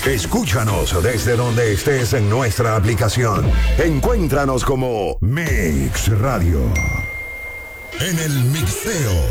Escúchanos desde donde estés en nuestra aplicación. Encuéntranos como Mix Radio. En el mixeo